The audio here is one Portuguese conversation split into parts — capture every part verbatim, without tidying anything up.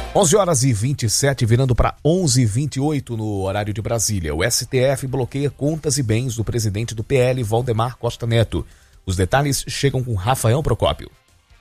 onze horas e vinte e sete, virando para onze e vinte e oito no horário de Brasília. O S T F bloqueia contas e bens do presidente do P L, Valdemar Costa Neto. Os detalhes chegam com Rafael Procópio.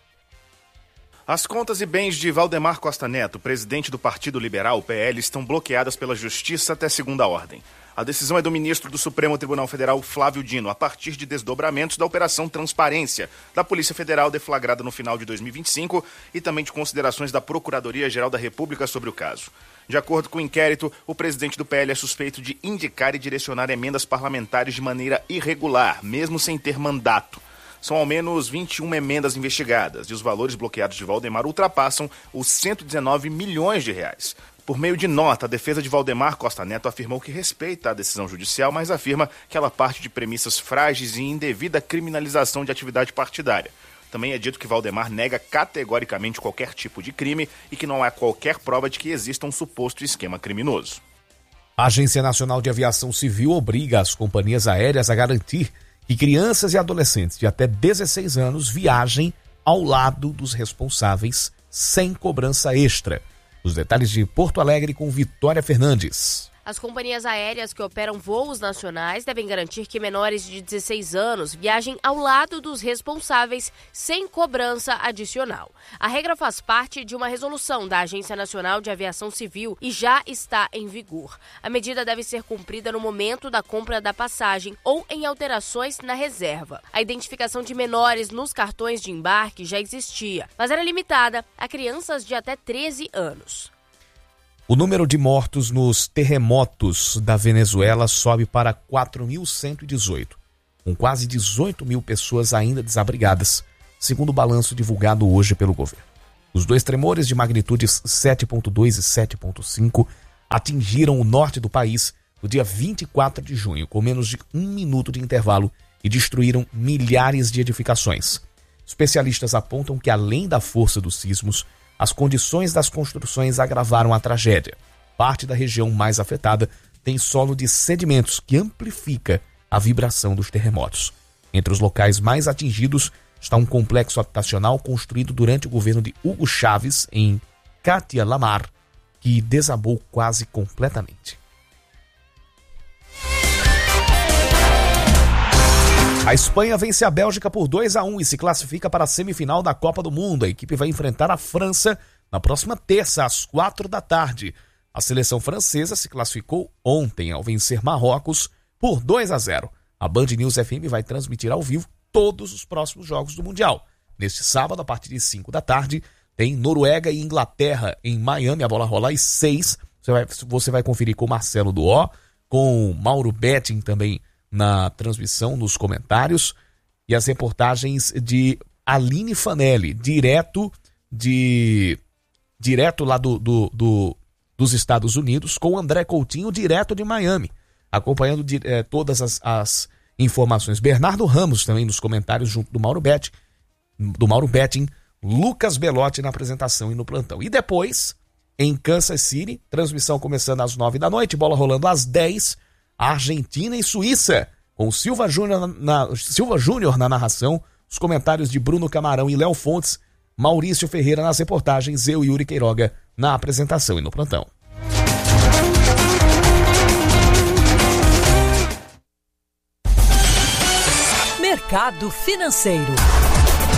As contas e bens de Valdemar Costa Neto, presidente do Partido Liberal, P L, estão bloqueadas pela Justiça até segunda ordem. A decisão é do ministro do Supremo Tribunal Federal, Flávio Dino, a partir de desdobramentos da Operação Transparência da Polícia Federal deflagrada no final de dois mil e vinte e cinco e também de considerações da Procuradoria-Geral da República sobre o caso. De acordo com o inquérito, o presidente do P L é suspeito de indicar e direcionar emendas parlamentares de maneira irregular, mesmo sem ter mandato. São ao menos vinte e uma emendas investigadas e os valores bloqueados de Valdemar ultrapassam os cento e dezenove milhões de reais. Por meio de nota, a defesa de Valdemar Costa Neto afirmou que respeita a decisão judicial, mas afirma que ela parte de premissas frágeis e indevida criminalização de atividade partidária. Também é dito que Valdemar nega categoricamente qualquer tipo de crime e que não há qualquer prova de que exista um suposto esquema criminoso. A Agência Nacional de Aviação Civil obriga as companhias aéreas a garantir que crianças e adolescentes de até dezesseis anos viajem ao lado dos responsáveis sem cobrança extra. Os detalhes de Porto Alegre com Vitória Fernandes. As companhias aéreas que operam voos nacionais devem garantir que menores de dezesseis anos viajem ao lado dos responsáveis sem cobrança adicional. A regra faz parte de uma resolução da Agência Nacional de Aviação Civil e já está em vigor. A medida deve ser cumprida no momento da compra da passagem ou em alterações na reserva. A identificação de menores nos cartões de embarque já existia, mas era limitada a crianças de até treze anos. O número de mortos nos terremotos da Venezuela sobe para quatro mil cento e dezoito, com quase dezoito mil pessoas ainda desabrigadas, segundo o balanço divulgado hoje pelo governo. Os dois tremores de magnitudes sete ponto dois e sete ponto cinco atingiram o norte do país no dia vinte e quatro de junho, com menos de um minuto de intervalo, e destruíram milhares de edificações. Especialistas apontam que, além da força dos sismos, as condições das construções agravaram a tragédia. Parte da região mais afetada tem solo de sedimentos que amplifica a vibração dos terremotos. Entre os locais mais atingidos está um complexo habitacional construído durante o governo de Hugo Chávez, em Catia La Mar, que desabou quase completamente. A Espanha vence a Bélgica por dois a um e se classifica para a semifinal da Copa do Mundo. A equipe vai enfrentar a França na próxima terça, às quatro da tarde. A seleção francesa se classificou ontem ao vencer Marrocos por dois a zero. A Band News F M vai transmitir ao vivo todos os próximos jogos do Mundial. Neste sábado, a partir de cinco da tarde, tem Noruega e Inglaterra em Miami. A bola rola às seis. Você vai, você vai conferir com o Marcelo Duó, com Mauro Betting também na transmissão, nos comentários, e as reportagens de Aline Fanelli, direto de direto lá do, do, do, dos Estados Unidos, com André Coutinho, direto de Miami, acompanhando de, eh, todas as, as informações. Bernardo Ramos também nos comentários, junto do Mauro Betting, do Mauro Betting, Lucas Belotti na apresentação e no plantão. E depois, em Kansas City, transmissão começando às nove da noite, bola rolando às dez, Argentina e Suíça, com Silva Júnior na, Silva Júnior na narração, os comentários de Bruno Camarão e Léo Fontes, Maurício Ferreira nas reportagens, eu e Yuri Queiroga na apresentação e no plantão. Mercado Financeiro.